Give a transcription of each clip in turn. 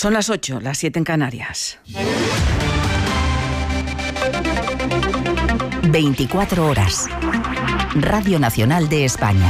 Son las 8, las 7 en Canarias. 24 horas. Radio Nacional de España.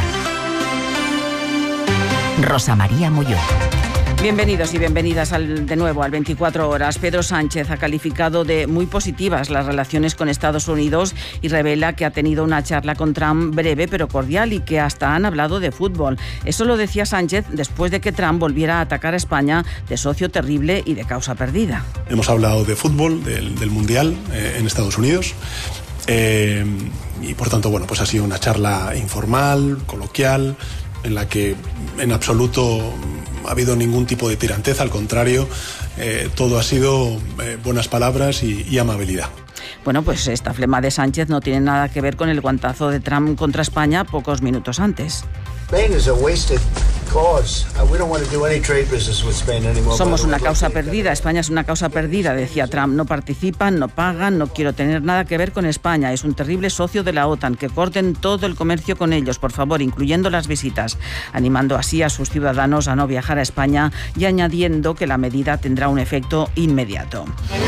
Rosa María Molló. Bienvenidos y bienvenidas de nuevo al 24 horas. Pedro Sánchez ha calificado de muy positivas las relaciones con Estados Unidos y revela que ha tenido una charla con Trump breve pero cordial y que hasta han hablado de fútbol. Eso lo decía Sánchez después de que Trump volviera a atacar a España de socio terrible y de causa perdida. Hemos hablado de fútbol, del Mundial en Estados Unidos. Y por tanto, bueno, pues ha sido una charla informal, coloquial, en la que en absoluto ha habido ningún tipo de tiranteza, al contrario, todo ha sido buenas palabras y amabilidad. Bueno, pues esta flema de Sánchez no tiene nada que ver con el guantazo de Trump contra España pocos minutos antes. Somos una causa perdida, España es una causa perdida, decía Trump. No participan, no pagan, no quiero tener nada que ver con España. Es un terrible socio de la OTAN, que corten todo el comercio con ellos, por favor, incluyendo las visitas, animando así a sus ciudadanos a no viajar a España y añadiendo que la medida tendrá un efecto inmediato.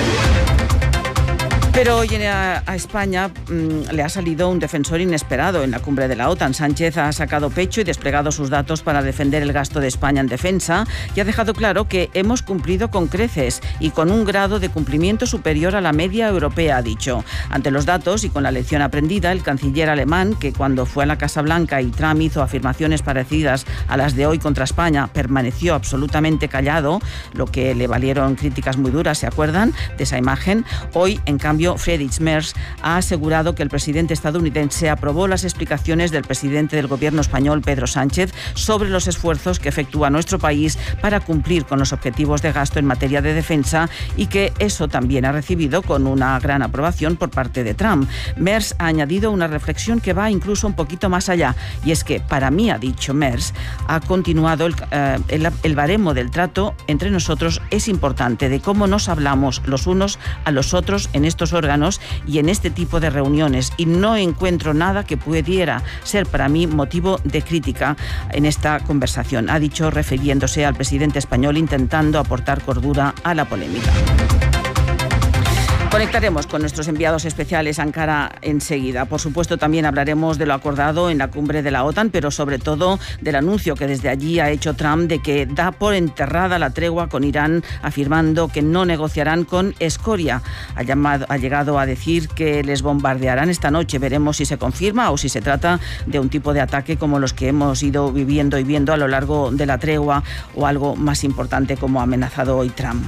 Pero hoy a España le ha salido un defensor inesperado en la cumbre de la OTAN. Sánchez ha sacado pecho y desplegado sus datos para defender el gasto de España en defensa y ha dejado claro que hemos cumplido con creces y con un grado de cumplimiento superior a la media europea, ha dicho. Ante los datos y con la lección aprendida, el canciller alemán, que cuando fue a la Casa Blanca y Trump hizo afirmaciones parecidas a las de hoy contra España, permaneció absolutamente callado, lo que le valieron críticas muy duras, ¿se acuerdan de esa imagen? Hoy, en cambio, Friedrich Merz ha asegurado que el presidente estadounidense aprobó las explicaciones del presidente del gobierno español, Pedro Sánchez, sobre los esfuerzos que efectúa nuestro país para cumplir con los objetivos de gasto en materia de defensa y que eso también ha recibido con una gran aprobación por parte de Trump. Merz ha añadido una reflexión que va incluso un poquito más allá, y es que para mí, ha dicho Merz, ha continuado el baremo del trato entre nosotros es importante, de cómo nos hablamos los unos a los otros en estos órganos y en este tipo de reuniones, y no encuentro nada que pudiera ser para mí motivo de crítica en esta conversación, ha dicho, refiriéndose al presidente español, intentando aportar cordura a la polémica. Conectaremos con nuestros enviados especiales a Ankara enseguida. Por supuesto, también hablaremos de lo acordado en la cumbre de la OTAN, pero sobre todo del anuncio que desde allí ha hecho Trump de que da por enterrada la tregua con Irán, afirmando que no negociarán con escoria. Ha llegado a decir que les bombardearán esta noche. Veremos si se confirma o si se trata de un tipo de ataque como los que hemos ido viviendo y viendo a lo largo de la tregua, o algo más importante como ha amenazado hoy Trump.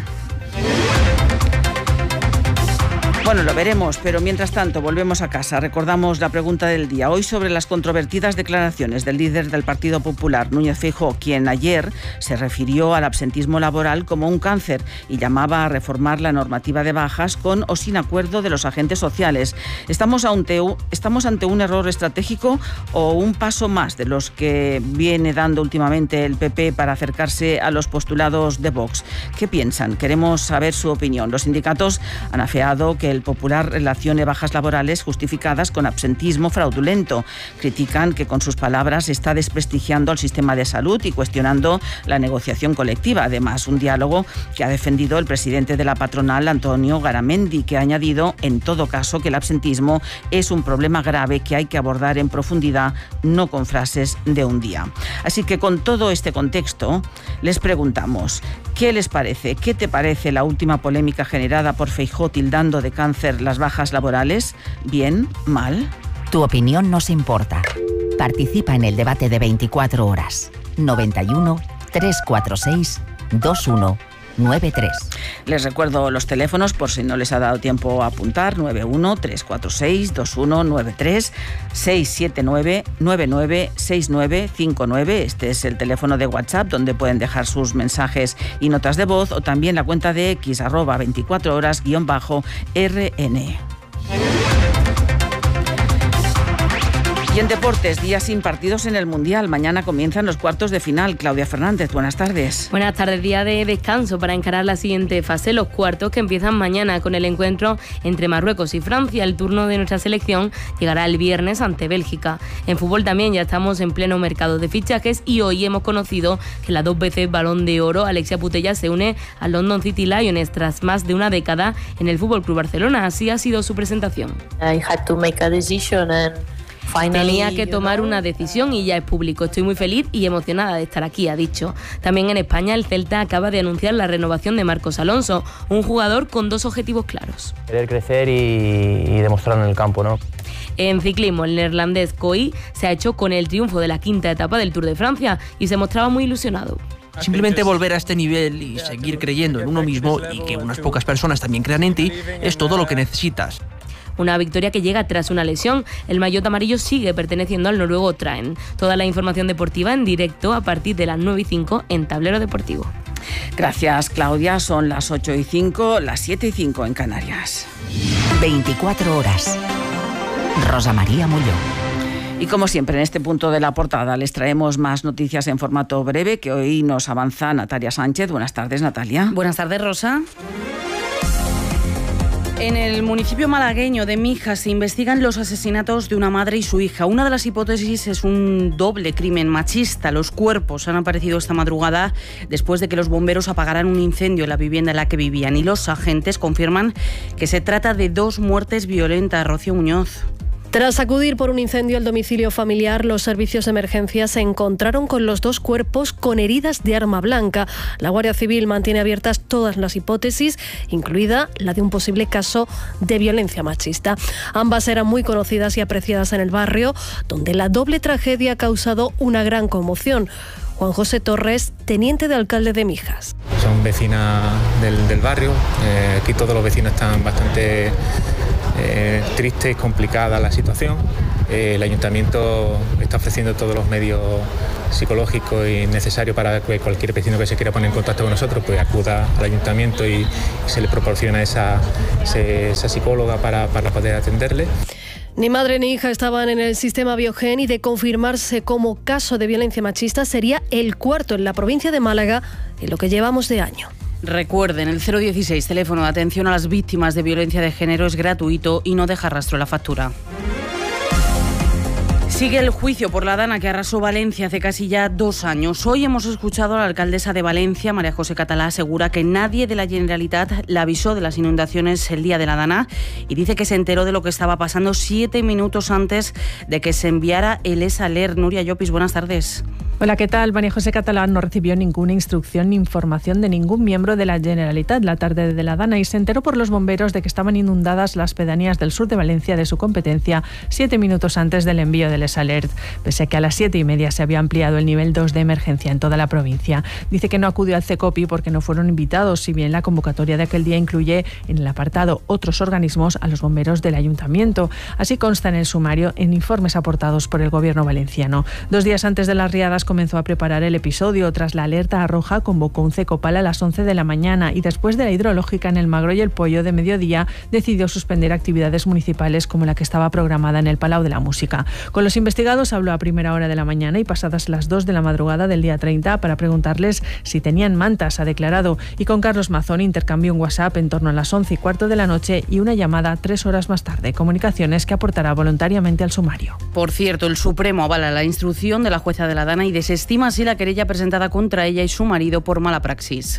Bueno, lo veremos, pero mientras tanto volvemos a casa. Recordamos la pregunta del día. Hoy sobre las controvertidas declaraciones del líder del Partido Popular, Núñez Feijóo, quien ayer se refirió al absentismo laboral como un cáncer y llamaba a reformar la normativa de bajas con o sin acuerdo de los agentes sociales. ¿Estamos ante un error estratégico o un paso más de los que viene dando últimamente el PP para acercarse a los postulados de Vox? ¿Qué piensan? Queremos saber su opinión. Los sindicatos han afeado que el Popular relacione bajas laborales justificadas con absentismo fraudulento. Critican que con sus palabras está desprestigiando al sistema de salud y cuestionando la negociación colectiva. Además, un diálogo que ha defendido el presidente de la patronal, Antonio Garamendi, que ha añadido, en todo caso, que el absentismo es un problema grave que hay que abordar en profundidad, no con frases de un día. Así que con todo este contexto, les preguntamos, ¿qué les parece? ¿Qué te parece la última polémica generada por Feijóo tildando de cáncer las bajas laborales? ¿Bien? ¿Mal? Tu opinión nos importa. Participa en el debate de 24 horas. 91 346 2193. Les recuerdo los teléfonos por si no les ha dado tiempo a apuntar: 91 346 2193, 679 996959. Este es el teléfono de WhatsApp donde pueden dejar sus mensajes y notas de voz, o también la cuenta de X @24horas_RN. Y en deportes, días sin partidos en el Mundial. Mañana comienzan los cuartos de final. Claudia Fernández, buenas tardes. Buenas tardes, día de descanso para encarar la siguiente fase, los cuartos que empiezan mañana con el encuentro entre Marruecos y Francia. El turno de nuestra selección llegará el viernes ante Bélgica. En fútbol también ya estamos en pleno mercado de fichajes y hoy hemos conocido que la 2 veces Balón de Oro Alexia Putellas se une al London City Lions tras más de una década en el FC Barcelona. Así ha sido su presentación. I had to make a decision and tenía que tomar una decisión y ya es público. Estoy muy feliz y emocionada de estar aquí, ha dicho. También en España, el Celta acaba de anunciar la renovación de Marcos Alonso, un jugador con 2 objetivos claros. Querer crecer y demostrarlo en el campo, ¿no? En ciclismo, el neerlandés Coy se ha hecho con el triunfo de la 5ª etapa del Tour de Francia y se mostraba muy ilusionado. Simplemente volver a este nivel y seguir creyendo en uno mismo y que unas pocas personas también crean en ti es todo lo que necesitas. Una victoria que llega tras una lesión. El maillot amarillo sigue perteneciendo al noruego Traen. Toda la información deportiva en directo a partir de las 9:05 en Tablero Deportivo. Gracias, Claudia. Son las 8:05, las 7:05 en Canarias. 24 horas. Rosa María Molló. Y como siempre, en este punto de la portada les traemos más noticias en formato breve que hoy nos avanza Natalia Sánchez. Buenas tardes, Natalia. Buenas tardes, Rosa. En el municipio malagueño de Mijas se investigan los asesinatos de una madre y su hija. Una de las hipótesis es un doble crimen machista. Los cuerpos han aparecido esta madrugada después de que los bomberos apagaran un incendio en la vivienda en la que vivían. Y los agentes confirman que se trata de 2 muertes violentas. Rocío Muñoz. Tras acudir por un incendio al domicilio familiar, los servicios de emergencia se encontraron con los 2 cuerpos con heridas de arma blanca. La Guardia Civil mantiene abiertas todas las hipótesis, incluida la de un posible caso de violencia machista. Ambas eran muy conocidas y apreciadas en el barrio, donde la doble tragedia ha causado una gran conmoción. Juan José Torres, teniente de alcalde de Mijas. Son vecinas del barrio. Aquí todos los vecinos están bastante triste y complicada la situación. El ayuntamiento está ofreciendo todos los medios psicológicos y necesarios para que cualquier vecino que se quiera poner en contacto con nosotros pues acuda al ayuntamiento y se le proporciona esa psicóloga para poder atenderle. Ni madre ni hija estaban en el sistema Biogen y de confirmarse como caso de violencia machista sería el 4º en la provincia de Málaga en lo que llevamos de año. Recuerden, el 016, teléfono de atención a las víctimas de violencia de género, es gratuito y no deja rastro en la factura. Sigue el juicio por la dana que arrasó Valencia hace casi ya 2 años. Hoy hemos escuchado a la alcaldesa de Valencia, María José Catalá, asegura que nadie de la Generalitat la avisó de las inundaciones el día de la dana y dice que se enteró de lo que estaba pasando 7 minutos antes de que se enviara el ESALER. Nuria Llopis, buenas tardes. Hola, ¿qué tal? María José Catalán no recibió ninguna instrucción ni información de ningún miembro de la Generalitat la tarde de la dana y se enteró por los bomberos de que estaban inundadas las pedanías del sur de Valencia de su competencia 7 minutos antes del envío del ESALERT, pese a que a las 7:30 se había ampliado el nivel 2 de emergencia en toda la provincia. Dice que no acudió al CECOPI porque no fueron invitados, si bien la convocatoria de aquel día incluye en el apartado otros organismos a los bomberos del ayuntamiento. Así consta en el sumario en informes aportados por el gobierno valenciano. 2 días antes de las riadas comenzó a preparar el episodio. Tras la alerta roja convocó un CECOPAL a las 11 de la mañana y después de la hidrológica en el Magro y el Pollo de mediodía decidió suspender actividades municipales como la que estaba programada en el Palau de la Música. Con los investigados habló a primera hora de la mañana y pasadas las 2 de la madrugada del día 30 para preguntarles si tenían mantas, ha declarado, y con Carlos Mazón intercambió un WhatsApp en torno a las 11:15 de la noche y una llamada 3 horas más tarde. Comunicaciones que aportará voluntariamente al sumario. Por cierto, el Supremo avala la instrucción de la jueza de la dana y desestima así la querella presentada contra ella y su marido por mala praxis.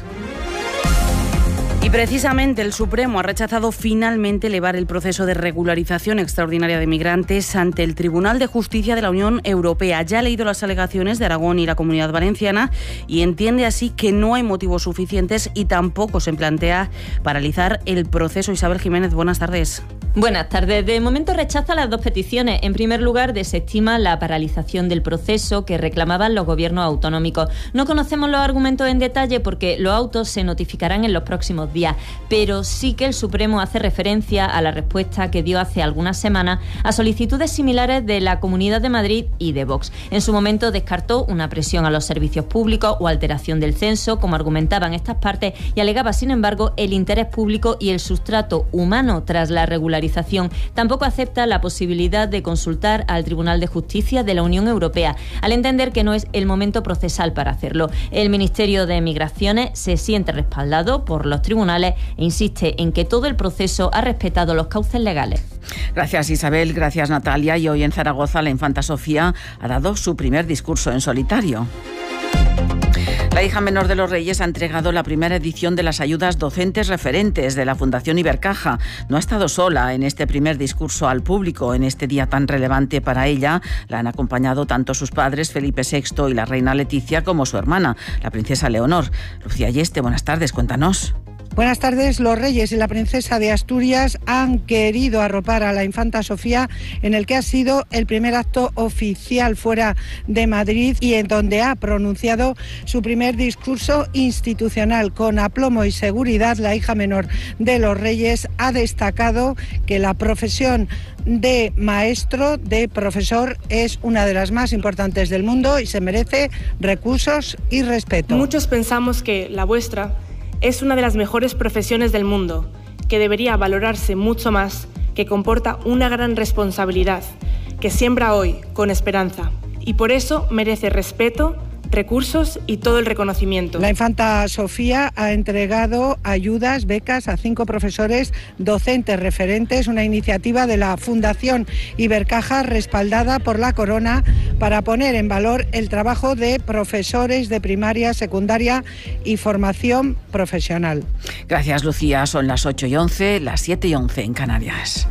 Y precisamente el Supremo ha rechazado finalmente elevar el proceso de regularización extraordinaria de migrantes ante el Tribunal de Justicia de la Unión Europea. Ya ha leído las alegaciones de Aragón y la Comunidad Valenciana y entiende así que no hay motivos suficientes y tampoco se plantea paralizar el proceso. Isabel Jiménez, buenas tardes. Buenas tardes. De momento rechaza las 2 peticiones. En primer lugar, desestima la paralización del proceso que reclamaban los gobiernos autonómicos. No conocemos los argumentos en detalle porque los autos se notificarán en los próximos días. vías, pero sí que el Supremo hace referencia a la respuesta que dio hace algunas semanas a solicitudes similares de la Comunidad de Madrid y de Vox. En su momento descartó una presión a los servicios públicos o alteración del censo, como argumentaban estas partes, y alegaba, sin embargo, el interés público y el sustrato humano tras la regularización. Tampoco acepta la posibilidad de consultar al Tribunal de Justicia de la Unión Europea, al entender que no es el momento procesal para hacerlo. El Ministerio de Migraciones se siente respaldado por los tribunales e insiste en que todo el proceso ha respetado los cauces legales. Gracias, Isabel. Gracias, Natalia. Y hoy en Zaragoza la infanta Sofía ha dado su primer discurso en solitario. La hija menor de los Reyes ha entregado la primera edición de las ayudas docentes referentes de la Fundación Ibercaja. No ha estado sola en este primer discurso al público en este día tan relevante para ella. La han acompañado tanto sus padres, Felipe VI y la reina Leticia, como su hermana, la princesa Leonor. Lucía Yeste, buenas tardes, cuéntanos. Buenas tardes. Los reyes y la princesa de Asturias han querido arropar a la infanta Sofía en el que ha sido el primer acto oficial fuera de Madrid y en donde ha pronunciado su primer discurso institucional. Con aplomo y seguridad, la hija menor de los reyes ha destacado que la profesión de maestro, de profesor, es una de las más importantes del mundo y se merece recursos y respeto. Muchos pensamos que la vuestra es una de las mejores profesiones del mundo, que debería valorarse mucho más, que comporta una gran responsabilidad, que siembra hoy con esperanza y por eso merece respeto, recursos y todo el reconocimiento. La infanta Sofía ha entregado ayudas, becas a 5 profesores docentes referentes, una iniciativa de la Fundación Ibercaja respaldada por la Corona para poner en valor el trabajo de profesores de primaria, secundaria y formación profesional. Gracias, Lucía. Son las 8:11, las 7:11 en Canarias.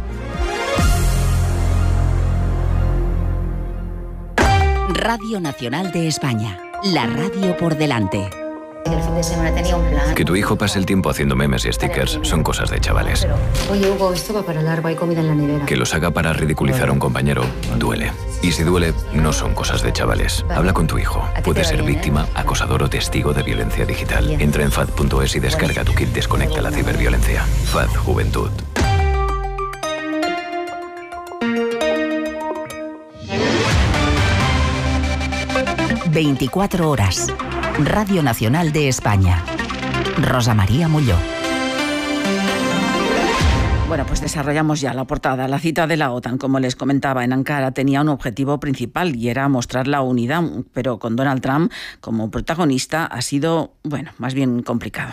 Radio Nacional de España. La radio por delante. El fin de semana tenía un plan. Que tu hijo pase el tiempo haciendo memes y stickers son cosas de chavales. Oye, Hugo, esto va para largo, hay comida en la nevera. Que los haga para ridiculizar a un compañero duele. Y si duele, no son cosas de chavales. Habla con tu hijo. Puede ser víctima, acosador o testigo de violencia digital. Entra en FAD.es y descarga tu kit Desconecta la ciberviolencia. FAD Juventud. ...24 horas... Radio Nacional de España. Rosa María Molló. Bueno, pues desarrollamos ya la portada. La cita de la OTAN, como les comentaba, en Ankara tenía un objetivo principal y era mostrar la unidad, pero con Donald Trump como protagonista ha sido, bueno, más bien complicado.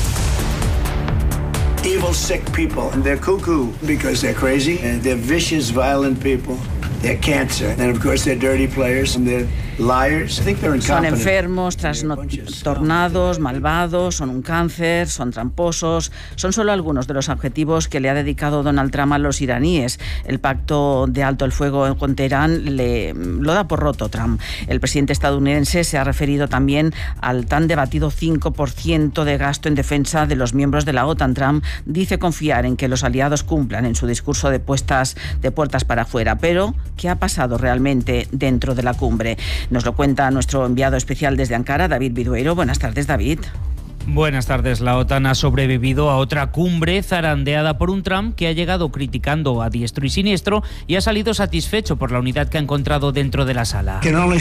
Evil, sick people, and they're cuckoo because they're crazy, and they're vicious, violent people. They're cancer, and of course they're dirty players, and they're liars. I think they're incompetent. Son enfermos, trastornados, malvados, son un cáncer, son tramposos. Son solo algunos de los adjetivos que le ha dedicado Donald Trump a los iraníes. El pacto de alto el fuego con Teherán lo da por roto Trump. El presidente estadounidense se ha referido también al tan debatido 5% de gasto en defensa de los miembros de la OTAN. Trump dice confiar en que los aliados cumplan en su discurso de puertas para afuera, pero ¿qué ha pasado realmente dentro de la cumbre? Nos lo cuenta nuestro enviado especial desde Ankara, David Vidueiro. Buenas tardes, David. Buenas tardes. La OTAN ha sobrevivido a otra cumbre zarandeada por un Trump que ha llegado criticando a diestro y siniestro y ha salido satisfecho por la unidad que ha encontrado dentro de la sala.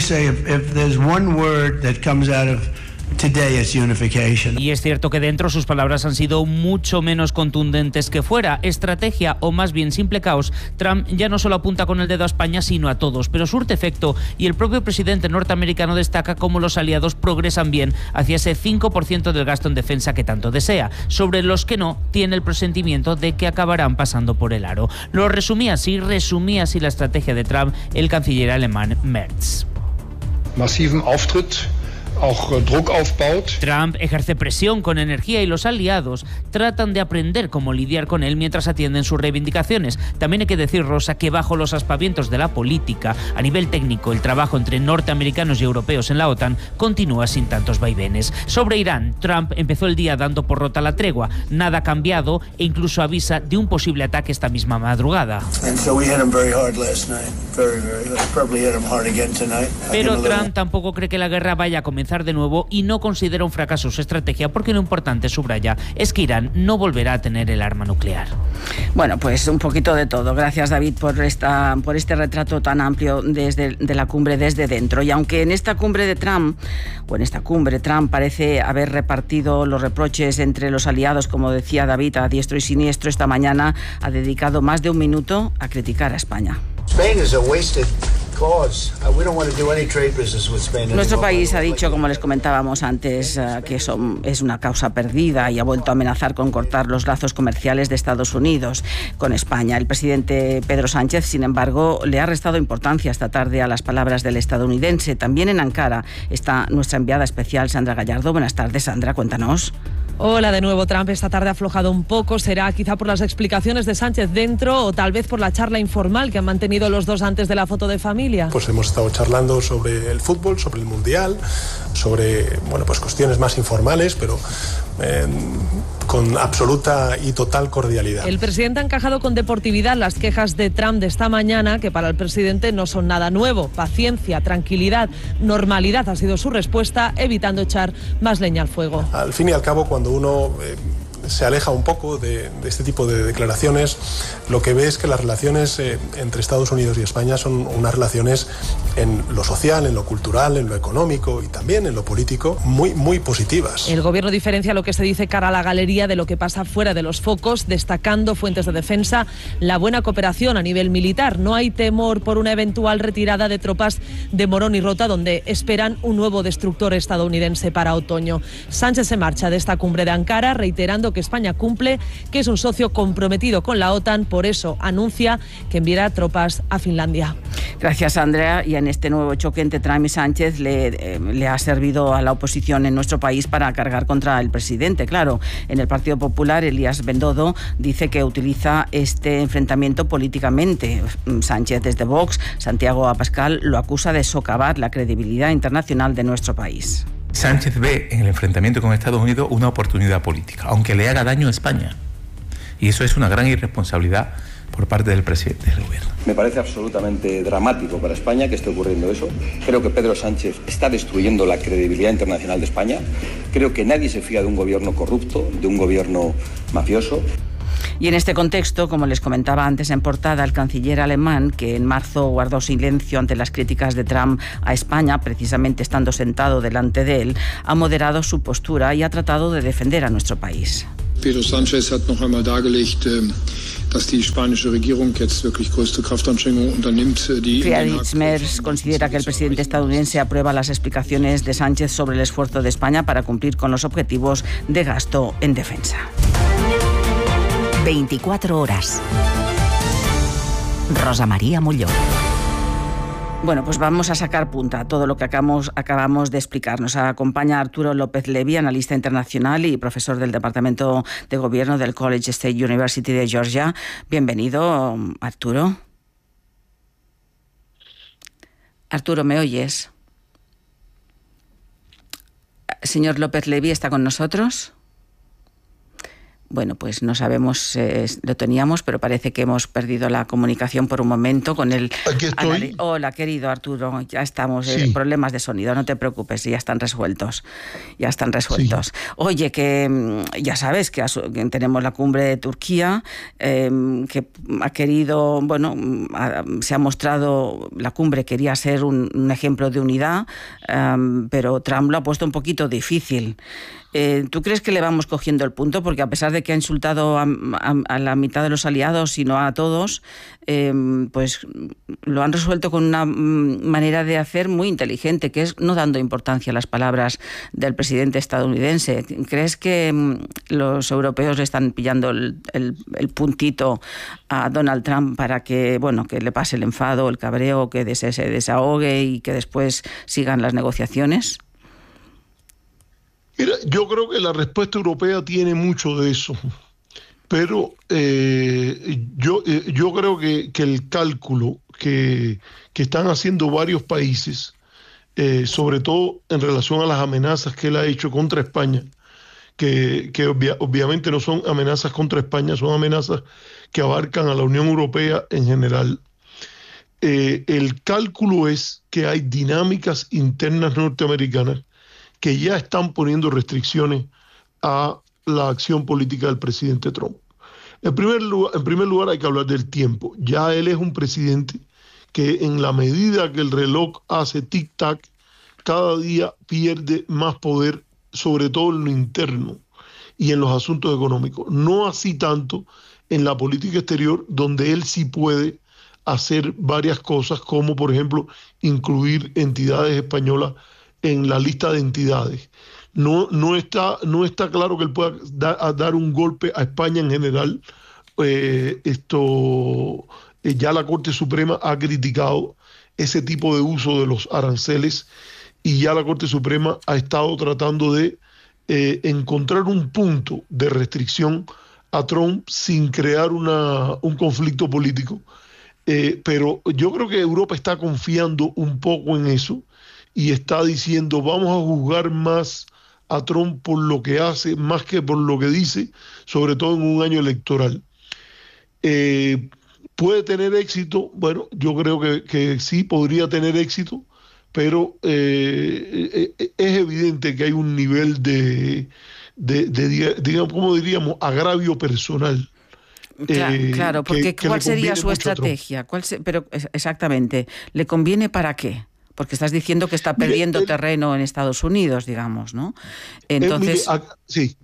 Y es cierto que dentro sus palabras han sido mucho menos contundentes que fuera. Estrategia o más bien simple caos. Trump ya no solo apunta con el dedo a España sino a todos, pero surte efecto y el propio presidente norteamericano destaca cómo los aliados progresan bien hacia ese 5% del gasto en defensa que tanto desea, sobre los que no tiene el presentimiento de que acabarán pasando por el aro. Lo resumía así la estrategia de Trump el canciller alemán Merz. Massiven Auftritt. Trump ejerce presión con energía y los aliados tratan de aprender cómo lidiar con él mientras atienden sus reivindicaciones. También hay que decir, Rosa, que bajo los aspavientos de la política, a nivel técnico, el trabajo entre norteamericanos y europeos en la OTAN continúa sin tantos vaivenes. Sobre Irán, Trump empezó el día dando por rota la tregua. Nada ha cambiado e incluso avisa de un posible ataque esta misma madrugada. Pero Trump tampoco cree que la guerra vaya a comenzar comenzar de nuevo y no considera un fracaso su estrategia porque lo importante, subraya, es que Irán no volverá a tener el arma nuclear. Bueno, pues un poquito de todo. Gracias, David, por este retrato tan amplio de la cumbre desde dentro. Y aunque en esta cumbre Trump parece haber repartido los reproches entre los aliados, como decía David, a diestro y siniestro, esta mañana ha dedicado más de un minuto a criticar a España. Nuestro país ha dicho, como les comentábamos antes, que es una causa perdida y ha vuelto a amenazar con cortar los lazos comerciales de Estados Unidos con España. El presidente Pedro Sánchez, sin embargo, le ha restado importancia esta tarde a las palabras del estadounidense. También en Ankara está nuestra enviada especial, Sandra Gallardo. Buenas tardes, Sandra, cuéntanos. Hola de nuevo. Trump esta tarde ha aflojado un poco. Será quizá por las explicaciones de Sánchez dentro o tal vez por la charla informal que han mantenido los dos antes de la foto de familia. Pues hemos estado charlando sobre el fútbol, sobre el Mundial, sobre pues cuestiones más informales, pero con absoluta y total cordialidad. El presidente ha encajado con deportividad las quejas de Trump de esta mañana, que para el presidente no son nada nuevo. Paciencia, tranquilidad, normalidad ha sido su respuesta, evitando echar más leña al fuego. Al fin y al cabo, cuando uno se aleja un poco de este tipo de declaraciones, lo que ve es que las relaciones entre Estados Unidos y España son unas relaciones en lo social, en lo cultural, en lo económico y también en lo político muy positivas. El gobierno diferencia lo que se dice cara a la galería de lo que pasa fuera de los focos, destacando fuentes de defensa la buena cooperación a nivel militar. No hay temor por una eventual retirada de tropas de Morón y Rota, donde esperan un nuevo destructor estadounidense para otoño. Sánchez se marcha de esta cumbre de Ankara reiterando que España cumple, que es un socio comprometido con la OTAN, por eso anuncia que enviará tropas a Finlandia. Gracias, Andrea. Y en este nuevo choque entre Trump y Sánchez le ha servido a la oposición en nuestro país para cargar contra el presidente. Claro, en el Partido Popular, Elías Bendodo dice que utiliza este enfrentamiento políticamente. Sánchez, desde Vox, Santiago Abascal, lo acusa de socavar la credibilidad internacional de nuestro país. Sánchez ve en el enfrentamiento con Estados Unidos una oportunidad política, aunque le haga daño a España. Y eso es una gran irresponsabilidad por parte del presidente del gobierno. Me parece absolutamente dramático para España que esté ocurriendo eso. Creo que Pedro Sánchez está destruyendo la credibilidad internacional de España. Creo que nadie se fía de un gobierno corrupto, de un gobierno mafioso. Y en este contexto, como les comentaba antes en portada, el canciller alemán, que en marzo guardó silencio ante las críticas de Trump a España, precisamente estando sentado delante de él, ha moderado su postura y ha tratado de defender a nuestro país. Pedro Sánchez hat noch einmal dargelegt, dass die spanische Regierung jetzt wirklich größte Kraftanstrengungen unternimmt. Friedrich Merz considera que el presidente estadounidense aprueba las explicaciones de Sánchez sobre el esfuerzo de España para cumplir con los objetivos de gasto en defensa. 24 horas. Rosa María Molló. Bueno, pues vamos a sacar punta a todo lo que acabamos de explicar. Nos acompaña Arturo López Levy, analista internacional y profesor del Departamento de Gobierno del College State University de Georgia. Bienvenido, Arturo. Arturo, ¿me oyes? Señor López Levy, ¿está con nosotros? Bueno, pues no sabemos, lo teníamos, pero parece que hemos perdido la comunicación por un momento con el... Aquí estoy. Hola, querido Arturo, ya estamos, sí. Problemas de sonido, no te preocupes, ya están resueltos. Sí. Oye, que ya sabes que tenemos la cumbre de Turquía, que ha querido, se ha mostrado, la cumbre quería ser un ejemplo de unidad, pero Trump lo ha puesto un poquito difícil. ¿Tú crees que le vamos cogiendo el punto? Porque a pesar de que ha insultado a la mitad de los aliados y no a todos, pues lo han resuelto con una manera de hacer muy inteligente, que es no dando importancia a las palabras del presidente estadounidense. ¿Crees que los europeos le están pillando el puntito a Donald Trump para que le pase el enfado, el cabreo, que se desahogue y que después sigan las negociaciones? Mira, yo creo que la respuesta europea tiene mucho de eso, pero yo creo que el cálculo que están haciendo varios países, sobre todo en relación a las amenazas que él ha hecho contra España, que obviamente no son amenazas contra España, son amenazas que abarcan a la Unión Europea en general. El cálculo es que hay dinámicas internas norteamericanas que ya están poniendo restricciones a la acción política del presidente Trump. En primer lugar hay que hablar del tiempo. Ya él es un presidente que en la medida que el reloj hace tic-tac, cada día pierde más poder, sobre todo en lo interno y en los asuntos económicos. No así tanto en la política exterior, donde él sí puede hacer varias cosas, como por ejemplo incluir entidades españolas en la lista de entidades. No está claro que él pueda dar un golpe a España en general. Ya la Corte Suprema ha criticado ese tipo de uso de los aranceles y ya la Corte Suprema ha estado tratando de encontrar un punto de restricción a Trump sin crear un conflicto político. Pero yo creo que Europa está confiando un poco en eso y está diciendo vamos a juzgar más a Trump por lo que hace más que por lo que dice, sobre todo en un año electoral. ¿Puede tener éxito? Bueno, yo creo que sí, podría tener éxito, pero es evidente que hay un nivel de digamos, ¿cómo diríamos?, agravio personal. Claro, porque ¿cuál sería su estrategia? Pero exactamente, ¿le conviene para qué? Porque estás diciendo que está perdiendo terreno en Estados Unidos, digamos, ¿no? Entonces... sí.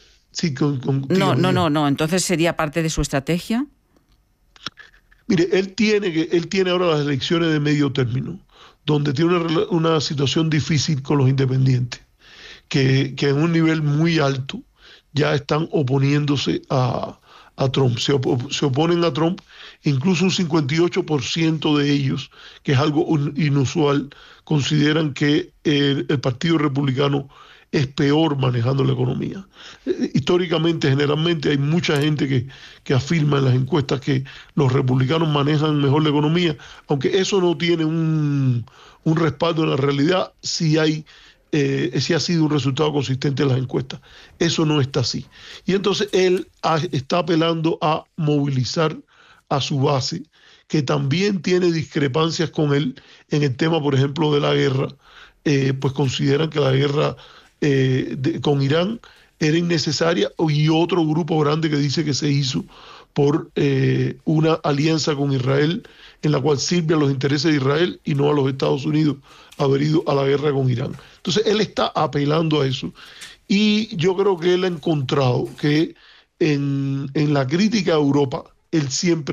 No. Entonces, ¿sería parte de su estrategia? Mire, él tiene ahora las elecciones de medio término, donde tiene una situación difícil con los independientes, que en un nivel muy alto ya están oponiéndose a Trump. Se oponen a Trump, incluso un 58% de ellos, que es algo inusual, consideran que el Partido Republicano es peor manejando la economía. Históricamente, generalmente, hay mucha gente que afirma en las encuestas que los republicanos manejan mejor la economía, aunque eso no tiene un respaldo en la realidad. Sí ha sido un resultado consistente en las encuestas. Eso no está así. Y entonces él está apelando a movilizar a su base, que también tiene discrepancias con él en el tema, por ejemplo, de la guerra. Pues consideran que la guerra con Irán era innecesaria, y otro grupo grande que dice que se hizo por una alianza con Israel en la cual sirve a los intereses de Israel y no a los Estados Unidos haber ido a la guerra con Irán. Entonces él está apelando a eso, y yo creo que él ha encontrado que en la crítica a Europa él siempre